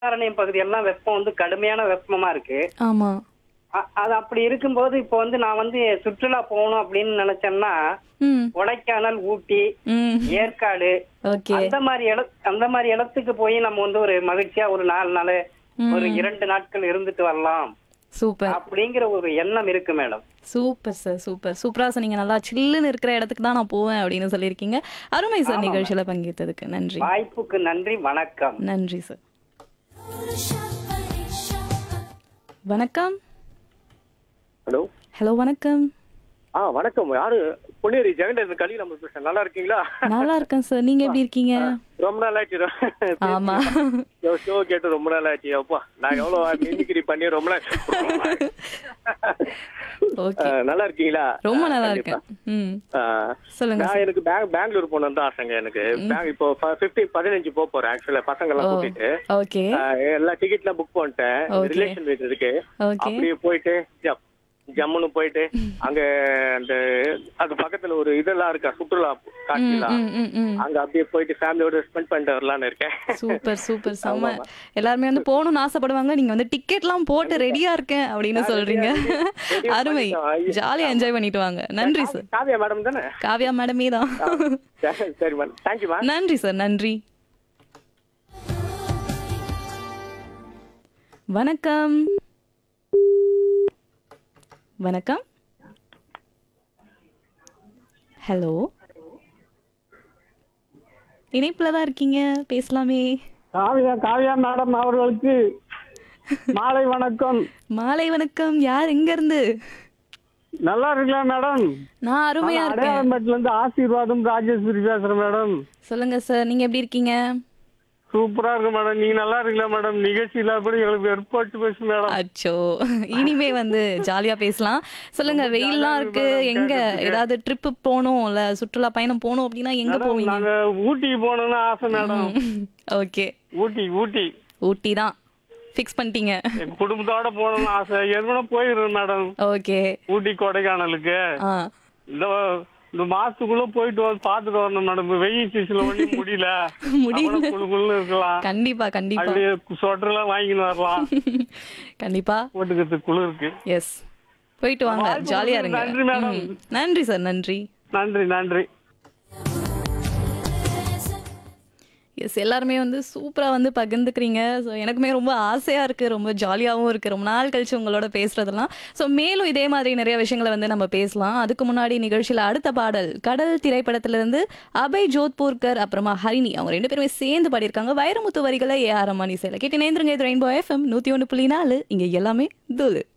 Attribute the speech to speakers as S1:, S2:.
S1: வேதாரண்யம் பகுதியெல்லாம் வெப்பம் வந்து கடுமையான வெப்பமா இருக்கு.
S2: ஆமா.
S1: அது அப்படி இருக்கும்போது இப்போ வந்து நான் வந்து சுற்றுலா போகணும் அப்படின்னு நினைச்சேன்னா
S2: ம்.
S1: கொடைக்கானல், ஊட்டி,
S2: ம்.
S1: ஏற்காடு
S2: ஓகே.
S1: அந்த மாதிரி இடத்துக்கு போய் நம்ம வந்து ஒரு மகிழ்ச்சியா ஒரு 4 நாள் ஒரு
S2: ம்.
S1: 2 நாட்கள் இருந்துட்டு வரலாம்
S2: சூப்பர்.
S1: அப்படிங்கிற ஒரு எண்ணம் இருக்கு மேடம்.
S2: Super sir. சூப்பர். சூப்பரா சொன்னீங்க. நல்லா சில்லுன்னு இருக்கிற இடத்துக்கு தான் நான் போவேன் அப்படின்னு சொல்லியிருக்கீங்க. அருமை சார்
S1: ஆமா மேம்.
S2: நிகழ்ச்சியில பங்கேற்றதுக்கு. நன்றி.
S1: வாய்ப்புக்கு நன்றி, வணக்கம்.
S2: நன்றி சார். வணக்கம்.
S3: ஹலோ.
S2: ஹலோ வணக்கம்.
S3: வணக்கம். யாரு? பொன்னேரி ஜெகண்டேசன் கலி நம்ம பேசுறேன். நல்லா இருக்கீங்களா?
S2: நல்லா இருக்கேன் சார். நீங்க எப்படி இருக்கீங்க?
S3: ரொம்ப நாள் ஆச்சு.
S2: ஆமா.
S3: ஷோ கேட்டு ரொம்ப நாள் ஆச்சு. அப்பா நான் எவ்வளவு மிமிக்ரி பண்ணி ரொம்ப நாள்.
S2: ஓகே.
S3: நல்லா இருக்கீங்களா?
S2: ரொம்ப நல்லா இருக்கேன். ம். சொல்லுங்க
S3: நான்
S2: சார்.
S3: எனக்கு பெங்களூர் போகணும் தான் ஆசைங்க. எனக்கு இப்போ 15 போறேன். ஆக்சுவலா பசங்க எல்லாம் கூட்டிட்டு
S2: ஓகே.
S3: எல்லா டிக்கெட்லாம் புக் பண்ணிட்டேன்.
S2: Okay.
S3: ரிலேஷன் வீட்டு இருக்கு.
S2: ஓகே.
S3: அப்படியே போயிட்டு ஜம்முன்னு போயிட்டு அங்க அந்த அது பக்கத்துல ஒரு இதெல்லாம் இருக்கா சுற்றுலா காட்சிலாம், அங்க அப்படியே போயிட்டு ஃபேமிலியோட ஸ்பெண்ட் பண்ணிட்டு வரலாம்னு இருக்கேன்.
S2: சூப்பர் சூப்பர் செம்ம. எல்லாருமே வந்து போகணும்னு ஆசைப்படுவாங்க. நீங்க வந்து டிக்கெட்லாம் போட்டு ரெடியா இருக்கேன் அப்படின்னு சொல்றீங்க. அருமை. ஜாலியா என்ஜாய் பண்ணிட்டு வாங்க. நன்றி சார்.
S3: காவியா மேடம் தானே?
S2: காவியா மேடமே தான்.
S3: சரி மேடம், தேங்க்யூ மேம்.
S2: நன்றி சார். நன்றி. வணக்கம். வணக்கம். ஹலோ. இணைப்புல தான் இருக்கீங்க, பேசலாமே.
S4: காவியா மேடம் அவர்களுக்கு மாலை வணக்கம்.
S2: மாலை வணக்கம். யார் எங்க இருந்து?
S4: நல்லா இருக்கீங்களா மேடம்?
S2: நான் அருமையா இருக்கேன்.
S4: அடையாளம்பேட்டில இருந்து ஆசீர்வாதம் ராஜேஸ்வரி பேசுறேன் மேடம்.
S2: சொல்லுங்க சார், நீங்க எப்படி இருக்கீங்க?
S4: சூப்பரா இருக்கு மேடம். நீங்க நல்லா இருக்கீங்களா மேடம்? நிகழ்ச்சியில அப்படி எங்களுக்கு ஏற்பாடு பேசு மேடம்.
S2: அச்சோ, இனிமே வந்து ஜாலியா பேசலாம். சொல்லுங்க, வெயில்லாம் இருக்கு. எங்க ஏதாவது ட்ரிப் போகணும் இல்ல சுற்றுலா பயணம் போகணும் அப்படின்னா எங்க
S4: மேடம்,
S2: போவீங்க?
S4: நாங்க ஊட்டிக்கு போகணும்னு ஆசை மேடம்.
S2: ஓகே.
S4: ஊட்டி
S2: ஊட்டி தான் ஃபிக்ஸ் பண்ணிட்டீங்க.
S4: எங்க குடும்பத்தோட போகணும்னு ஆசை. ஏற்கனவே போயிருக்கேன் மேடம்
S2: ஓகே.
S4: ஊட்டி கொடைக்கானலுக்கு.
S2: ஆ.
S4: இந்த மாசத்துக்குள்ள போயிட்டு வந்து பாத்துட்டு வரணும் மேடம். வெயில் சீசன்ல ஒண்ணும் முடியல. குழுக்குள்ள இருக்கலாம்.
S2: கண்டிப்பா கண்டிப்பா.
S4: அப்படியே ஸ்வெட்டர் எல்லாம் வாங்கின்னு வரலாம்.
S2: கண்டிப்பா
S4: போட்டுக்கிறதுக்கு குளிருக்கு.
S2: எஸ். போயிட்டு வாங்க, ஜாலியா இருங்க.
S4: நன்றி மேடம்.
S2: நன்றி சார். நன்றி.
S4: நன்றி.
S2: எஸ், எல்லாருமே வந்து சூப்பராக வந்து பகிர்ந்துக்கிறீங்க. ஸோ எனக்குமே ரொம்ப ஆசையாக இருக்குது, ரொம்ப ஜாலியாகவும் இருக்குது ரொம்ப நாள் கழிச்சு உங்களோட பேசுகிறதெல்லாம். ஸோ மேலும் இதே மாதிரி நிறைய விஷயங்களை வந்து நம்ம பேசலாம். அதுக்கு முன்னாடி நிகழ்ச்சியில் அடுத்த பாடல் கடல் திரைப்படத்திலிருந்து அபய் ஜோத்பூர்கர் அப்புறமா ஹரிணி அவங்க 2 பேருமே சேர்ந்து பாடியிருக்காங்க. வைரமுத்து வரிகளை ஏஆர் ரஹ்மான் இசையில் கேட்டு நேர்ந்துருங்க. இது ரெயின்போ FM 101.4. இங்கே எல்லாமே தூளு.